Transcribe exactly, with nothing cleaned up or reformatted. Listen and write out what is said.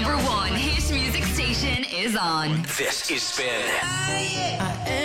number one hit music station is on. This is Spin. I